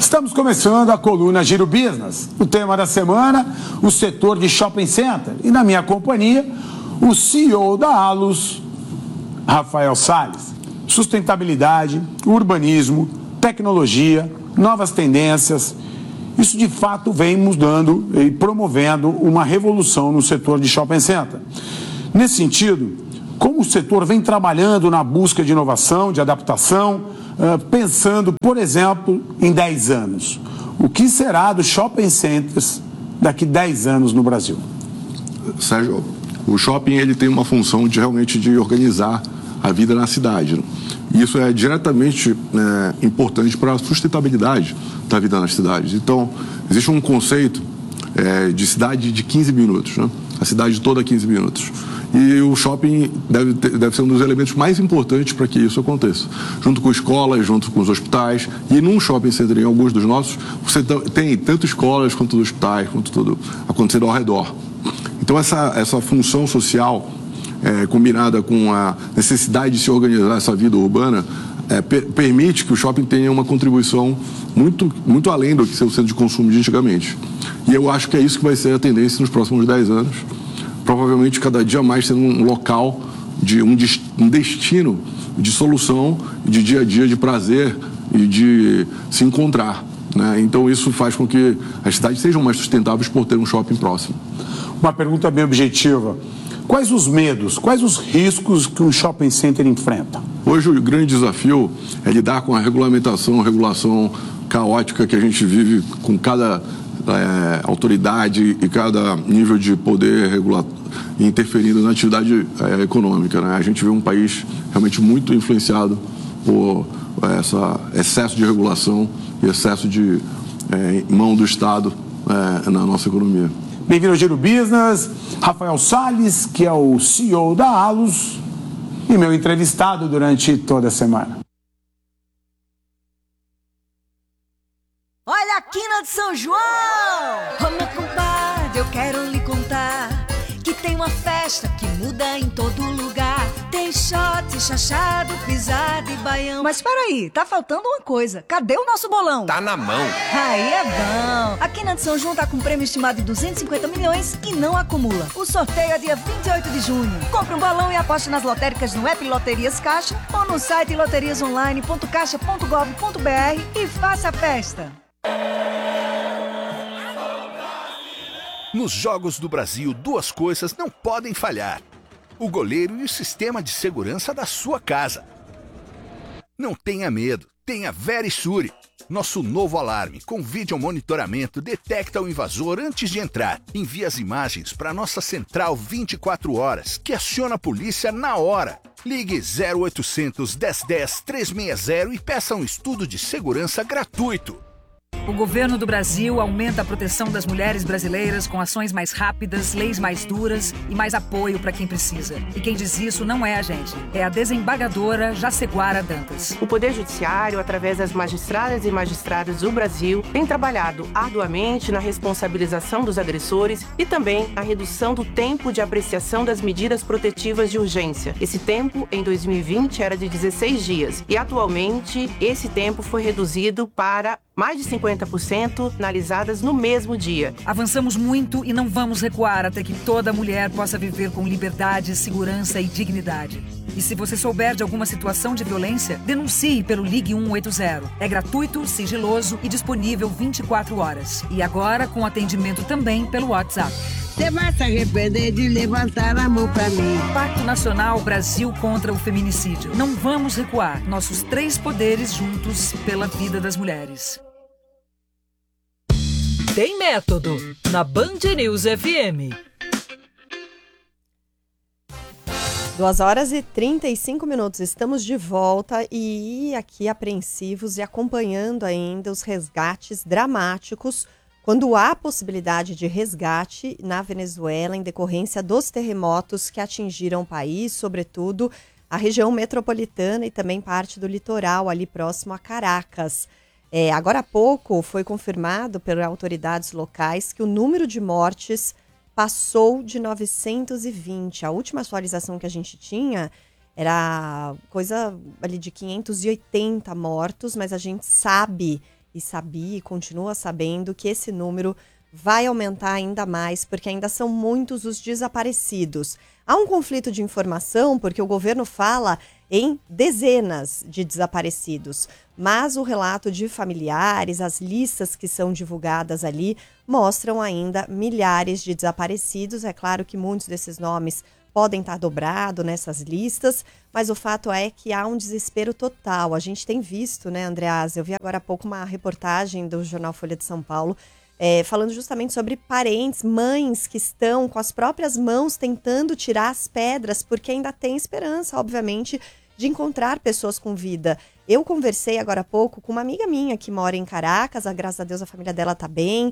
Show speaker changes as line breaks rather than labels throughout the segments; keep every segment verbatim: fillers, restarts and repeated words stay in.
Estamos começando a coluna Giro Business. O tema da semana, o setor de shopping center. E na minha companhia, o C E O da Allos, Rafael Salles. Sustentabilidade, urbanismo, tecnologia, novas tendências. Isso de fato vem mudando e promovendo uma revolução no setor de shopping center. Nesse sentido, como o setor vem trabalhando na busca de inovação, de adaptação, pensando, por exemplo, em dez anos. O que será dos shopping centers daqui a dez anos no Brasil?
Sérgio, o shopping ele tem uma função de realmente de organizar a vida na cidade. Né? E isso é diretamente é, importante para a sustentabilidade da vida nas cidades. Então, existe um conceito é, de cidade de quinze minutos, né? A cidade toda quinze minutos. E o shopping deve, ter, deve ser um dos elementos mais importantes para que isso aconteça. Junto com escolas, junto com os hospitais. E num shopping center, em alguns dos nossos, você tem tanto escolas quanto hospitais, quanto tudo acontecendo ao redor. Então, essa, essa função social, é, combinada com a necessidade de se organizar essa vida urbana, é, per, permite que o shopping tenha uma contribuição muito, muito além do que ser o centro de consumo de antigamente. E eu acho que é isso que vai ser a tendência nos próximos dez anos. Provavelmente cada dia mais sendo um local, de um, um destino de solução, de dia a dia, de prazer e de se encontrar. Né? Então isso faz com que as cidades sejam mais sustentáveis por ter um shopping próximo.
Uma pergunta bem objetiva. Quais os medos, quais os riscos que um shopping center enfrenta?
Hoje o grande desafio é lidar com a regulamentação, a regulação caótica que a gente vive com cada é, autoridade e cada nível de poder regular, interferindo na atividade é, econômica. Né? A gente vê um país realmente muito influenciado por esse excesso de regulação e excesso de é, mão do Estado é, na nossa economia.
Bem-vindo ao Giro Business, Rafael Salles, que é o C E O da Allos e meu entrevistado durante toda a semana.
Olha a quina de São João! Ô meu compadre, eu quero lhe contar que tem uma festa que muda em todo lugar. Tem shot, chachado, pisada e baião. Mas peraí, tá faltando uma coisa. Cadê o nosso bolão?
Tá na mão.
Aí é bom. A Quina de São João tá com um prêmio estimado de duzentos e cinquenta milhões e não acumula. O sorteio é dia vinte e oito de junho. Compre um bolão e aposte nas lotéricas no app Loterias Caixa ou no site loterias online ponto caixa ponto gov ponto br e faça a festa.
Nos Jogos do Brasil, duas coisas não podem falhar: o goleiro e o sistema de segurança da sua casa. Não tenha medo, tenha Verisure. Nosso novo alarme com vídeo monitoramento detecta o invasor antes de entrar. Envia as imagens para nossa central vinte e quatro horas, que aciona a polícia na hora. Ligue zero oitocentos, dez dez, trezentos e sessenta e peça um estudo de segurança gratuito.
O governo do Brasil aumenta a proteção das mulheres brasileiras com ações mais rápidas, leis mais duras e mais apoio para quem precisa. E quem diz isso não é a gente, é a desembargadora Jaceguara Dantas.
O Poder Judiciário, através das magistradas e magistrados do Brasil, tem trabalhado arduamente na responsabilização dos agressores e também na redução do tempo de apreciação das medidas protetivas de urgência. Esse tempo, em dois mil e vinte, era de dezesseis dias e atualmente esse tempo foi reduzido para mais de cinquenta por cento analisadas no mesmo dia.
Avançamos muito e não vamos recuar até que toda mulher possa viver com liberdade, segurança e dignidade. E se você souber de alguma situação de violência, denuncie pelo Ligue um oito zero. É gratuito, sigiloso e disponível vinte e quatro horas. E agora com atendimento também pelo WhatsApp.
Você vai se arrepender de levantar a mão pra mim.
Pacto Nacional Brasil contra o Feminicídio. Não vamos recuar. Nossos três poderes juntos pela vida das mulheres.
Tem método na Band News F M.
duas horas e trinta e cinco minutos. Estamos de volta e aqui apreensivos e acompanhando ainda os resgates dramáticos quando há possibilidade de resgate na Venezuela em decorrência dos terremotos que atingiram o país, sobretudo a região metropolitana e também parte do litoral ali próximo a Caracas. É, agora há pouco foi confirmado pelas autoridades locais que o número de mortes passou de novecentos e vinte. A última atualização que a gente tinha era coisa ali de quinhentos e oitenta mortos, mas a gente sabe e sabia e continua sabendo que esse número vai aumentar ainda mais, porque ainda são muitos os desaparecidos. Há um conflito de informação, porque o governo fala em dezenas de desaparecidos, mas o relato de familiares, as listas que são divulgadas ali, mostram ainda milhares de desaparecidos. É claro que muitos desses nomes podem estar dobrados nessas listas, mas o fato é que há um desespero total. A gente tem visto, né, Andreasa? Eu vi agora há pouco uma reportagem do jornal Folha de São Paulo, É, falando justamente sobre parentes, mães que estão com as próprias mãos tentando tirar as pedras, porque ainda tem esperança, obviamente, de encontrar pessoas com vida. Eu conversei agora há pouco com uma amiga minha que mora em Caracas, a, graças a Deus a família dela está bem,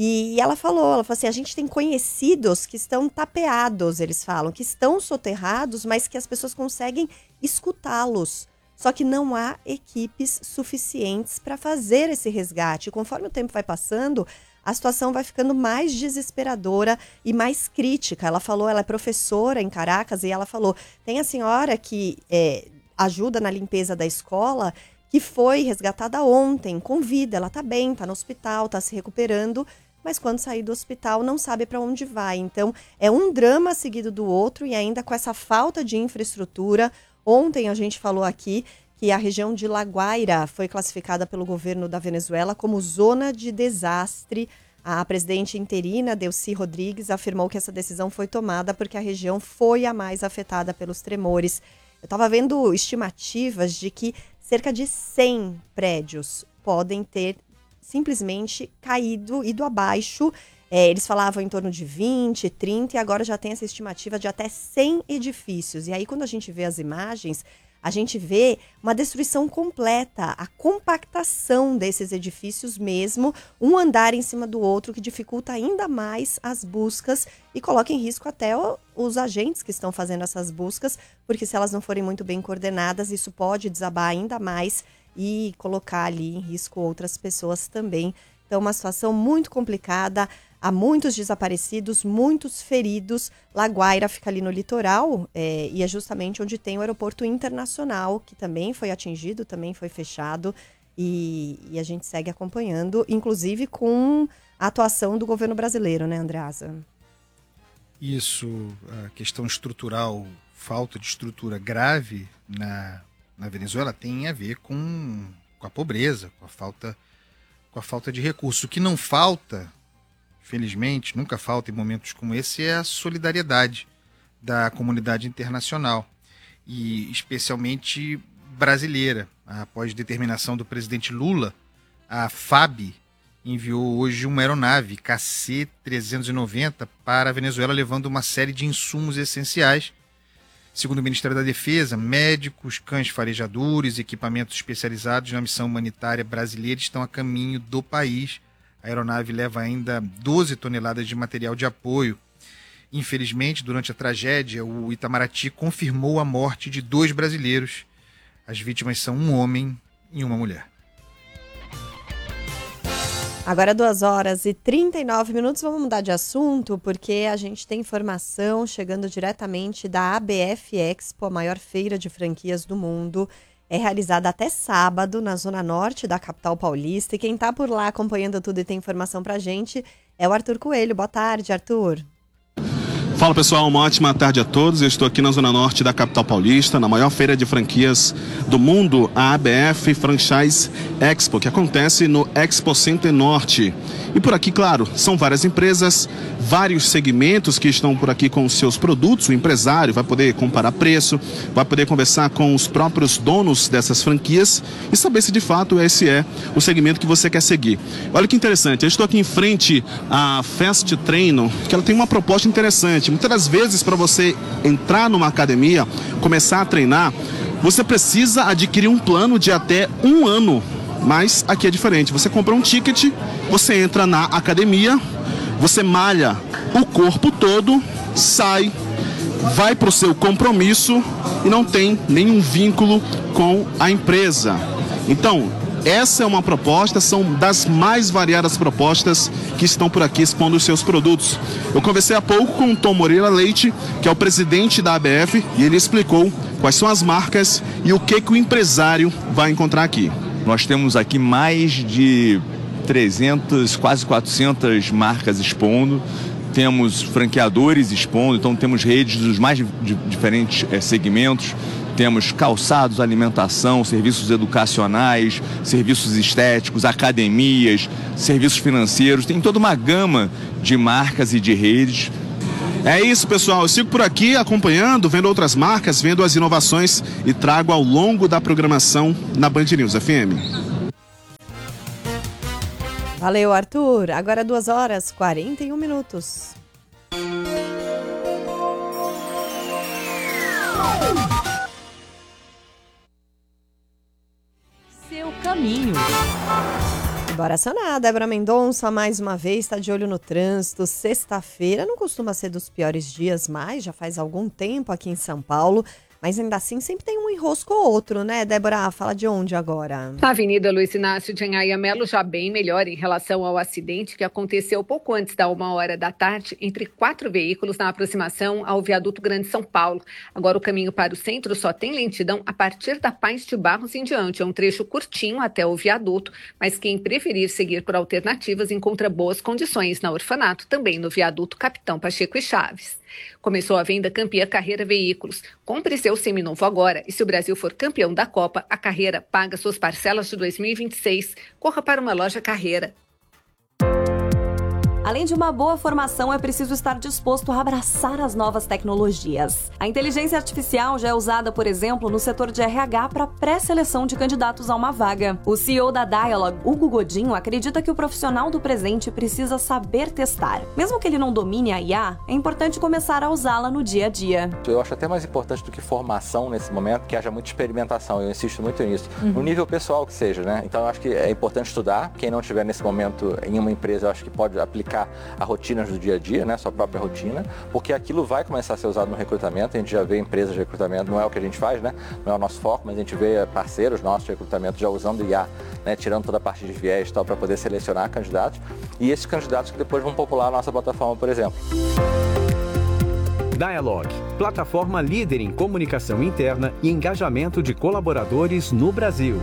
e ela falou, ela falou assim, a gente tem conhecidos que estão tapeados, eles falam, que estão soterrados, mas que as pessoas conseguem escutá-los. Só que não há equipes suficientes para fazer esse resgate. Conforme o tempo vai passando, a situação vai ficando mais desesperadora e mais crítica. Ela falou, ela é professora em Caracas, e ela falou, tem a senhora que é, ajuda na limpeza da escola, que foi resgatada ontem, com vida. Ela está bem, está no hospital, está se recuperando, mas quando sair do hospital não sabe para onde vai. Então, é um drama seguido do outro, e ainda com essa falta de infraestrutura. Ontem a gente falou aqui que a região de La Guaira foi classificada pelo governo da Venezuela como zona de desastre. A presidente interina, Delcy Rodrigues, afirmou que essa decisão foi tomada porque a região foi a mais afetada pelos tremores. Eu estava vendo estimativas de que cerca de cem prédios podem ter simplesmente caído, ido abaixo. É, eles falavam em torno de vinte, trinta, e agora já tem essa estimativa de até cem edifícios. E aí, quando a gente vê as imagens, a gente vê uma destruição completa, a compactação desses edifícios mesmo, um andar em cima do outro, que dificulta ainda mais as buscas e coloca em risco até o, os agentes que estão fazendo essas buscas, porque se elas não forem muito bem coordenadas, isso pode desabar ainda mais e colocar ali em risco outras pessoas também. Então, uma situação muito complicada. Há muitos desaparecidos, muitos feridos. La Guaira fica ali no litoral, é, e é justamente onde tem o aeroporto internacional, que também foi atingido, também foi fechado, e, e a gente segue acompanhando, inclusive com a atuação do governo brasileiro, né, Andreasa?
Isso, a questão estrutural, falta de estrutura grave na, na Venezuela tem a ver com, com a pobreza, com a falta, com a falta de recursos. O que não falta, felizmente, nunca falta em momentos como esse, é a solidariedade da comunidade internacional, e especialmente brasileira. Após determinação do presidente Lula, a FAB enviou hoje uma aeronave K C trezentos e noventa para a Venezuela, levando uma série de insumos essenciais. Segundo o Ministério da Defesa, médicos, cães farejadores, equipamentos especializados na missão humanitária brasileira estão a caminho do país. A aeronave leva ainda doze toneladas de material de apoio. Infelizmente, durante a tragédia, o Itamaraty confirmou a morte de dois brasileiros. As vítimas são um homem e uma mulher.
Agora duas horas e trinta e nove minutos, vamos mudar de assunto, porque a gente tem informação chegando diretamente da A B F Expo, a maior feira de franquias do mundo. É realizada até sábado, na zona norte da capital paulista. E quem está por lá acompanhando tudo e tem informação pra gente é o Arthur Coelho. Boa tarde, Arthur.
Fala pessoal, uma ótima tarde a todos. Eu estou aqui na zona norte da capital paulista, na maior feira de franquias do mundo, a A B F Franchise Expo, que acontece no Expo Center Norte. E por aqui, claro, são várias empresas, vários segmentos que estão por aqui com os seus produtos. O empresário vai poder comparar preço, vai poder conversar com os próprios donos dessas franquias e saber se de fato esse é o segmento que você quer seguir. Olha que interessante, eu estou aqui em frente à Fast Treino, que ela tem uma proposta interessante. Muitas das vezes, para você entrar numa academia, começar a treinar, você precisa adquirir um plano de até um ano. Mas aqui é diferente. Você compra um ticket, você entra na academia, você malha o corpo todo, sai, vai para o seu compromisso e não tem nenhum vínculo com a empresa. Então, essa é uma proposta, são das mais variadas propostas que estão por aqui expondo os seus produtos. Eu conversei há pouco com o Tom Moreira Leite, que é o presidente da A B F, e ele explicou quais são as marcas e o que, que o empresário vai encontrar aqui.
Nós temos aqui mais de trezentas, quase quatrocentas marcas expondo. Temos franqueadores expondo, então temos redes dos mais diferentes é, segmentos. Temos calçados, alimentação, serviços educacionais, serviços estéticos, academias, serviços financeiros. Tem toda uma gama de marcas e de redes.
É isso, pessoal. Eu sigo por aqui acompanhando, vendo outras marcas, vendo as inovações e trago ao longo da programação na Band News F M.
Valeu, Arthur. Agora duas horas e quarenta e um minutos.
Seu caminho.
Bora acionar. Débora Mendonça, mais uma vez, está de olho no trânsito. Sexta-feira não costuma ser dos piores dias, mas já faz algum tempo aqui em São Paulo. Mas ainda assim sempre tem um enrosco ou outro, né? Débora, fala de onde agora?
A Avenida Luiz Inácio de Anhaia Melo já bem melhor em relação ao acidente que aconteceu pouco antes da uma hora da tarde entre quatro veículos na aproximação ao viaduto Grande São Paulo. Agora o caminho para o centro só tem lentidão a partir da Paz de Barros em diante. É um trecho curtinho até o viaduto, mas quem preferir seguir por alternativas encontra boas condições na Orfanato, também no viaduto Capitão Pacheco e Chaves. Começou a venda Campeã Carreira Veículos. Compre seu seminovo agora e se o Brasil for campeão da Copa, a Carreira paga suas parcelas de dois mil e vinte e seis. Corra para uma loja Carreira.
Além de uma boa formação, é preciso estar disposto a abraçar as novas tecnologias. A inteligência artificial já é usada, por exemplo, no setor de R H para pré-seleção de candidatos a uma vaga. O C E O da Dialog, Hugo Godinho, acredita que o profissional do presente precisa saber testar. Mesmo que ele não domine a I A, é importante começar a usá-la no dia a dia.
Eu acho até mais importante do que formação nesse momento, que haja muita experimentação. Eu insisto muito nisso. Uhum. No nível pessoal que seja, né? Então eu acho que é importante estudar. Quem não estiver nesse momento em uma empresa, eu acho que pode aplicar a rotina do dia a dia, né, sua própria rotina, porque aquilo vai começar a ser usado no recrutamento. A gente já vê empresas de recrutamento, não é o que a gente faz, né, não é o nosso foco, mas a gente vê parceiros nossos de recrutamento já usando I A, né, tirando toda a parte de viés e tal para poder selecionar candidatos, e esses candidatos que depois vão popular a nossa plataforma, por exemplo.
Dialog, plataforma líder em comunicação interna e engajamento de colaboradores no Brasil.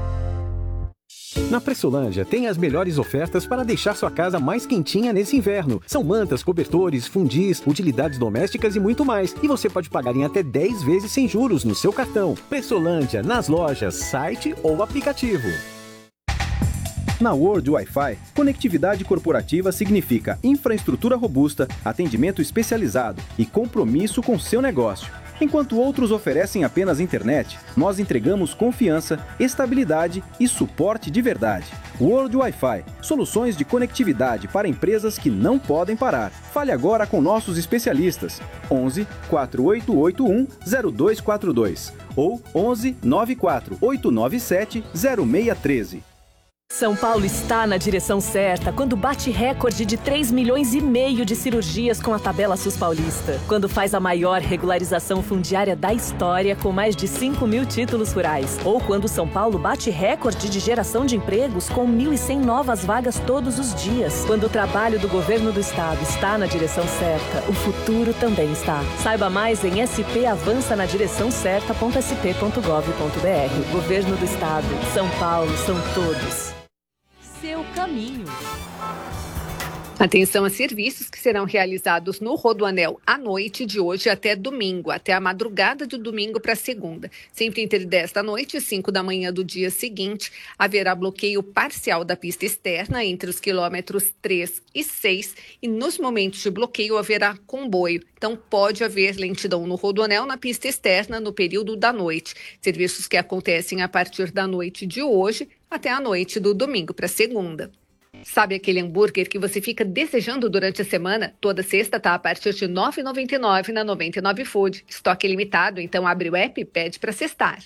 Na Pressolândia tem as melhores ofertas para deixar sua casa mais quentinha nesse inverno. São mantas, cobertores, fundis, utilidades domésticas e muito mais. E você pode pagar em até dez vezes sem juros no seu cartão. Pressolândia, nas lojas, site ou aplicativo. Na World Wi-Fi, conectividade corporativa significa infraestrutura robusta, atendimento especializado e compromisso com seu negócio. Enquanto outros oferecem apenas internet, nós entregamos confiança, estabilidade e suporte de verdade. World Wi-Fi, soluções de conectividade para empresas que não podem parar. Fale agora com nossos especialistas. onze, quatro oito oito um, zero dois quatro dois ou onze, nove quatro oito nove sete, zero seis um três.
São Paulo está na direção certa quando bate recorde de três milhões e meio de cirurgias com a tabela SUS Paulista. Quando faz a maior regularização fundiária da história com mais de cinco mil títulos rurais. Ou quando São Paulo bate recorde de geração de empregos com mil e cem novas vagas todos os dias. Quando o trabalho do governo do estado está na direção certa, o futuro também está. Saiba mais em s p avança na direção certa ponto s p ponto gov ponto b r. Governo do estado. São Paulo são todos. Seu caminho.
Atenção a serviços que serão realizados no Rodoanel à noite de hoje até domingo, até a madrugada de domingo para segunda. Sempre entre dez da noite e cinco da manhã do dia seguinte, haverá bloqueio parcial da pista externa entre os quilômetros três e seis e nos momentos de bloqueio haverá comboio. Então pode haver lentidão no Rodoanel na pista externa no período da noite. Serviços que acontecem a partir da noite de hoje até a noite do domingo para segunda. Sabe aquele hambúrguer que você fica desejando durante a semana? Toda sexta tá a partir de nove reais e noventa e nove centavos na noventa e nove Food. Estoque limitado, então abre o app e pede para cestar.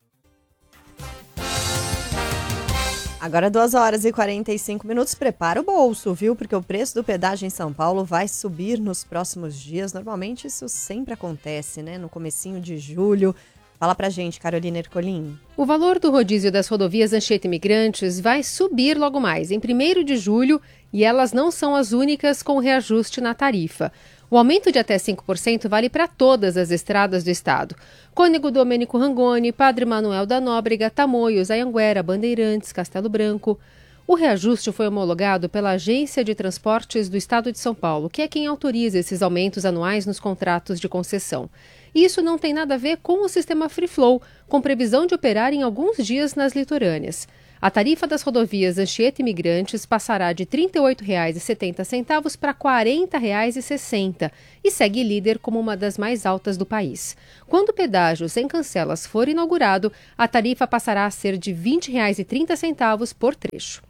Agora duas horas e quarenta e cinco minutos. Prepara o bolso, viu? Porque o preço do pedágio em São Paulo vai subir nos próximos dias. Normalmente isso sempre acontece, né? No comecinho de julho. Fala pra gente, Carolina Ercolim.
O valor do rodízio das rodovias Anchieta Imigrantes vai subir logo mais, em primeiro de julho, e elas não são as únicas com reajuste na tarifa. O aumento de até cinco por cento vale para todas as estradas do estado. Cônego Domênico Rangoni, Padre Manuel da Nóbrega, Tamoios, Anhanguera, Bandeirantes, Castelo Branco. O reajuste foi homologado pela Agência de Transportes do Estado de São Paulo, que é quem autoriza esses aumentos anuais nos contratos de concessão. E isso não tem nada a ver com o sistema Free Flow, com previsão de operar em alguns dias nas litorâneas. A tarifa das rodovias Anchieta Imigrantes passará de trinta e oito reais e setenta centavos para quarenta reais e sessenta centavos e segue líder como uma das mais altas do país. Quando o pedágio sem cancelas for inaugurado, a tarifa passará a ser de vinte reais e trinta centavos por trecho.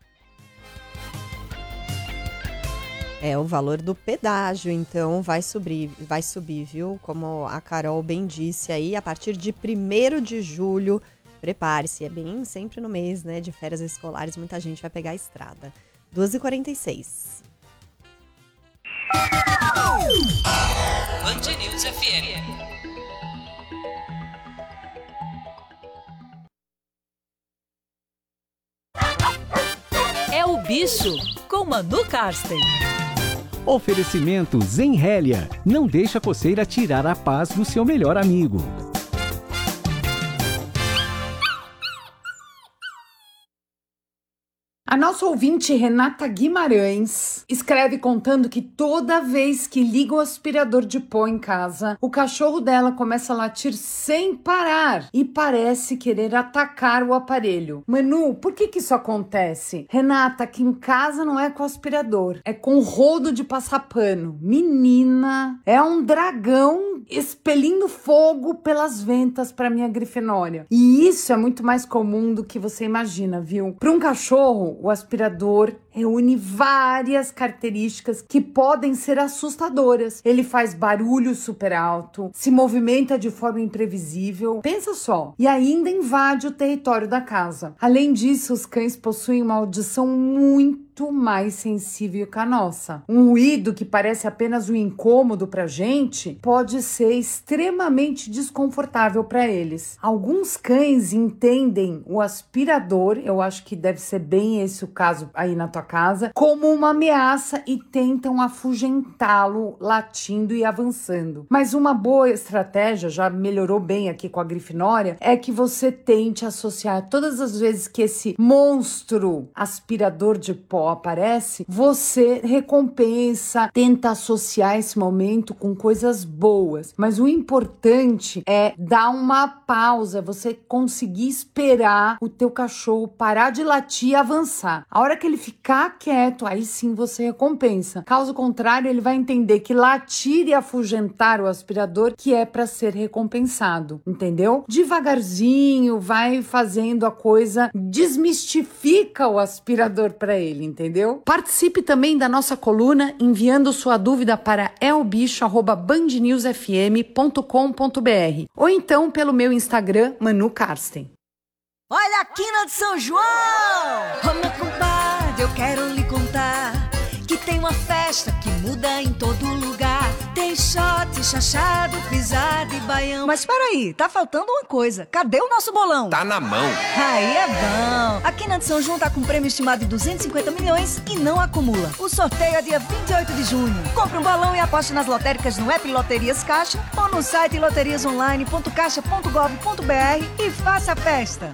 É, o valor do pedágio, então, vai subir, vai subir, viu? Como a Carol bem disse aí, a partir de primeiro de julho, prepare-se, é bem sempre no mês, né, de férias escolares, muita gente vai pegar a estrada. duas e quarenta e seis.
Band News F M. É o Bicho, com Manu Karsten.
Oferecimento Zenrélia. Não deixa a coceira tirar a paz do seu melhor amigo.
A nossa ouvinte Renata Guimarães escreve contando que toda vez que liga o aspirador de pó em casa, o cachorro dela começa a latir sem parar e parece querer atacar o aparelho. Manu, por que que isso acontece? Renata, aqui em casa não é com aspirador, é com rodo de passar pano. Menina, é um dragão expelindo fogo pelas ventas para minha Grifinória. E isso é muito mais comum do que você imagina, viu? Para um cachorro, o aspirador reúne várias características que podem ser assustadoras. Ele faz barulho super alto, se movimenta de forma imprevisível, pensa só, e ainda invade o território da casa. Além disso, os cães possuem uma audição muito mais sensível que a nossa. Um ruído que parece apenas um incômodo pra gente pode ser extremamente desconfortável para eles. Alguns cães entendem o aspirador, eu acho que deve ser bem esse o caso aí na tua casa, como uma ameaça e tentam afugentá-lo latindo e avançando. Mas uma boa estratégia, já melhorou bem aqui com a Grifinória, é que você tente associar todas as vezes que esse monstro aspirador de pó aparece, você recompensa, tenta associar esse momento com coisas boas. Mas o importante é dar uma pausa, você conseguir esperar o teu cachorro parar de latir e avançar. A hora que ele ficar quieto, aí sim você recompensa. Caso contrário, ele vai entender que latir e afugentar o aspirador que é para ser recompensado, entendeu? Devagarzinho, vai fazendo a coisa, desmistifica o aspirador para ele, entendeu? Participe também da nossa coluna enviando sua dúvida para elbicho arroba band news f m ponto com ponto b r ou então pelo meu Instagram, Manu Karsten.
Olha a quina de São João! Ô meu compadre, eu quero lhe contar que tem uma festa que muda em todo lugar. Tem shot, chachado, pisada e baião. Mas peraí, tá faltando uma coisa. Cadê o nosso bolão?
Tá na mão.
Aí é bom. A Quina de São João tá com um prêmio estimado de duzentos e cinquenta milhões e não acumula. O sorteio é dia vinte e oito de junho. Compre um balão e aposte nas lotéricas no app Loterias Caixa ou no site loterias online ponto caixa ponto gov ponto b r e faça a festa.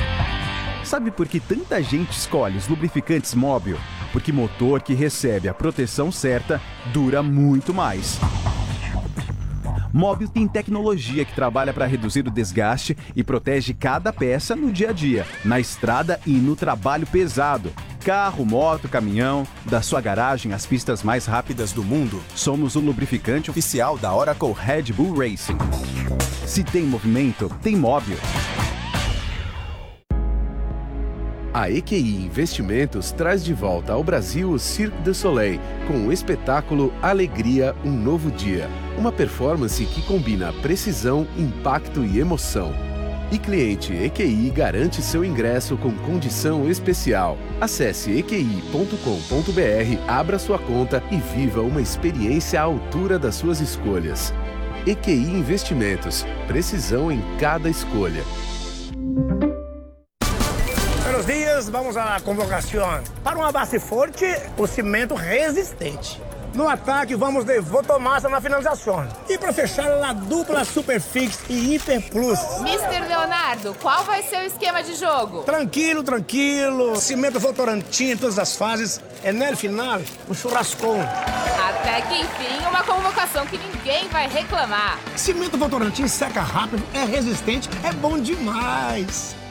Sabe por que tanta gente escolhe os lubrificantes Móbil? Porque motor que recebe a proteção certa dura muito mais. Móbil tem tecnologia que trabalha para reduzir o desgaste e protege cada peça no dia a dia, na estrada e no trabalho pesado. Carro, moto, caminhão, da sua garagem às pistas mais rápidas do mundo, somos o lubrificante oficial da Oracle Red Bull Racing. Se tem movimento, tem Móbil.
A E Q I Investimentos traz de volta ao Brasil o Cirque du Soleil, com o espetáculo Alegria, um Novo Dia. Uma performance que combina precisão, impacto e emoção. E cliente E Q I garante seu ingresso com condição especial. Acesse e q i ponto com ponto b r, abra sua conta e viva uma experiência à altura das suas escolhas. E Q I Investimentos, precisão em cada escolha.
Buenos dias, vamos à convocação. Para uma base forte, o cimento resistente.
No ataque, vamos de Votomassa na finalização. E para fechar, a dupla Superfix e Hiper Plus.
mister Leonardo, qual vai ser o esquema de jogo?
Tranquilo, tranquilo. Cimento Votorantim em todas as fases. É no final, um churrascão.
Até que enfim, uma convocação que ninguém vai reclamar.
Cimento Votorantim seca rápido, é resistente, é bom demais.